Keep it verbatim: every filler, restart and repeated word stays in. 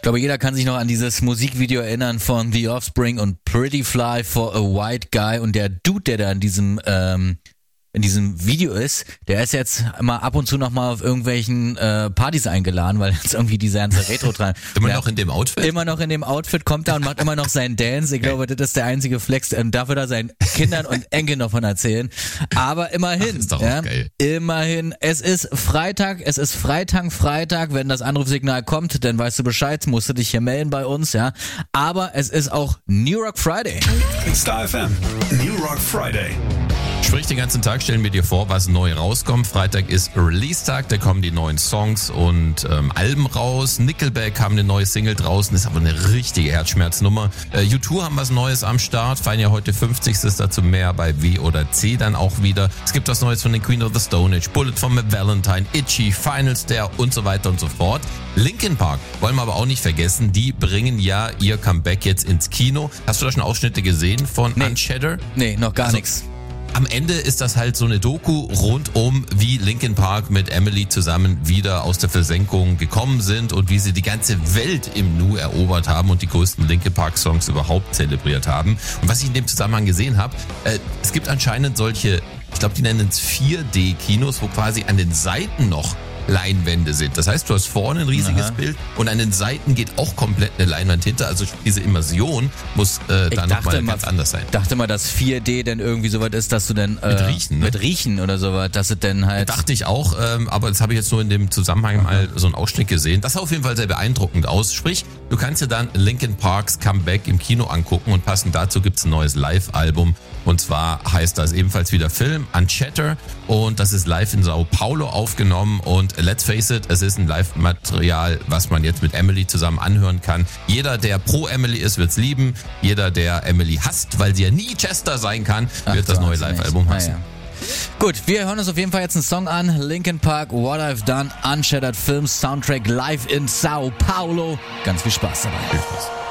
glaube, jeder kann sich noch an dieses Musikvideo erinnern von The Offspring und Pretty Fly for a White Guy, und der Dude, der da in diesem ähm, in diesem Video ist, der ist jetzt immer ab und zu noch mal auf irgendwelchen äh, Partys eingeladen, weil jetzt irgendwie diese ganze Retro dran. Immer noch in dem Outfit? Immer noch in dem Outfit, kommt da und macht immer noch seinen Dance. Ich glaube, das ist der einzige Flex, und darf er da seinen Kindern und Enkeln davon erzählen. Aber immerhin, Ach, ist doch auch ja, geil. immerhin, es ist Freitag, es ist Freitag, Freitag, wenn das Anrufsignal kommt, dann weißt du Bescheid, musst du dich hier melden bei uns, ja. Aber es ist auch New Rock Friday. Star F M, New Rock Friday. Sprich, den ganzen Tag stellen wir dir vor, was neu rauskommt. Freitag ist Release-Tag, da kommen die neuen Songs und ähm, Alben raus. Nickelback haben eine neue Single draußen, ist aber eine richtige Herzschmerznummer. Äh, U zwei haben was Neues am Start, feiern ja heute fünfzigstes dazu mehr bei W oder C dann auch wieder. Es gibt was Neues von den Queen of the Stone Age, Bullet von Matt Valentine, Itchy, Final Stair und so weiter und so fort. Linkin Park wollen wir aber auch nicht vergessen, die bringen ja ihr Comeback jetzt ins Kino. Hast du da schon Ausschnitte gesehen von Nee. Unchatter? Nee, noch gar Also, nichts. Am Ende ist das halt so eine Doku rund um, wie Linkin Park mit Emily zusammen wieder aus der Versenkung gekommen sind und wie sie die ganze Welt im Nu erobert haben und die größten Linkin Park Songs überhaupt zelebriert haben. Und was ich in dem Zusammenhang gesehen habe, äh, es gibt anscheinend solche, ich glaube, die nennen es vier D Kinos, wo quasi an den Seiten noch Leinwände sind. Das heißt, du hast vorne ein riesiges Aha. Bild und an den Seiten geht auch komplett eine Leinwand hinter. Also diese Immersion muss äh, dann nochmal ganz anders sein. Ich dachte mal, dass vier D dann irgendwie so weit ist, dass du dann äh, Mit Riechen, ne? mit Riechen oder sowas, dass es dann halt... Dachte ich auch, ähm, aber das habe ich jetzt nur in dem Zusammenhang mal so einen Ausschnitt gesehen. Das sah auf jeden Fall sehr beeindruckend aus. Sprich, du kannst dir dann Linkin Parks Comeback im Kino angucken und passend dazu gibt's ein neues Live-Album. Und zwar heißt das ebenfalls wieder Film, Unchatter. Und das ist live in Sao Paulo aufgenommen. Und let's face it, es ist ein Live-Material, was man jetzt mit Emily zusammen anhören kann. Jeder, der pro Emily ist, wird's lieben. Jeder, der Emily hasst, weil sie ja nie Chester sein kann, Ach, wird das du neue hast nicht. Live-Album hassen. Ah, ja. Gut, wir hören uns auf jeden Fall jetzt einen Song an. Linkin Park, What I've Done, Unshattered Film Soundtrack live in Sao Paulo. Ganz viel Spaß dabei. Viel Spaß.